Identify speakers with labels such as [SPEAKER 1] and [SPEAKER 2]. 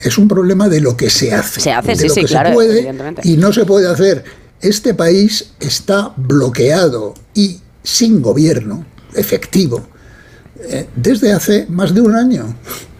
[SPEAKER 1] es un problema de lo que se hace.
[SPEAKER 2] Se hace,
[SPEAKER 1] de
[SPEAKER 2] sí,
[SPEAKER 1] lo
[SPEAKER 2] sí,
[SPEAKER 1] que
[SPEAKER 2] claro,
[SPEAKER 1] se puede
[SPEAKER 2] evidentemente.
[SPEAKER 1] y no se puede hacer. Este país está bloqueado y sin gobierno efectivo desde hace más de un año.